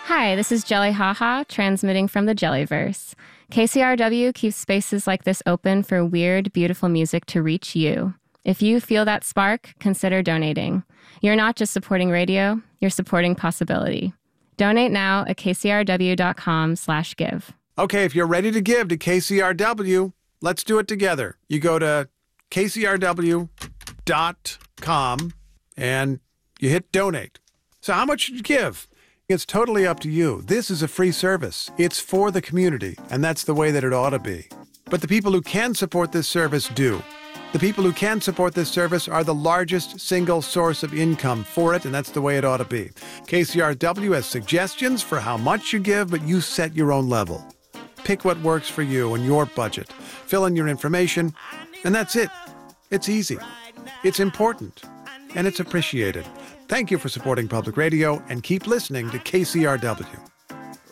Hi, this is Jelly Haha, transmitting from the Jellyverse. KCRW keeps spaces like this open for weird, beautiful music to reach you. If you feel that spark, consider donating. You're not just supporting radio, you're supporting possibility. Donate now at kcrw.com/give. Okay, if you're ready to give to KCRW, let's do it together. You go to kcrw.com and you hit donate. So how much should you give? It's totally up to you. This is a free service. It's for the community, and that's the way that it ought to be. But the people who can support this service do. The people who can support this service are the largest single source of income for it, and that's the way it ought to be. KCRW has suggestions for how much you give, but you set your own level. Pick what works for you and your budget. Fill in your information, and that's it. It's easy. It's important, and it's appreciated. Thank you for supporting public radio, and keep listening to KCRW.